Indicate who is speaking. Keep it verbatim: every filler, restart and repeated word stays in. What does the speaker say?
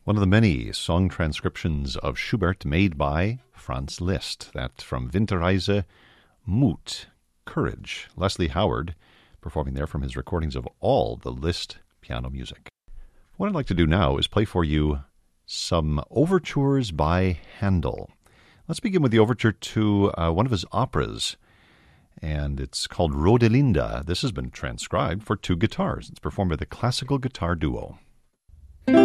Speaker 1: One of the many song transcriptions of Schubert made by Franz Liszt, that from Winterreise, Mut, Courage, Leslie Howard, performing there from his recordings of all the Liszt piano music. What I'd like to do now is play for you some overtures by Handel. Let's begin with the overture to uh, one of his operas, and it's called Rodelinde. This has been transcribed for two guitars. It's performed by the Classical Guitar Duo.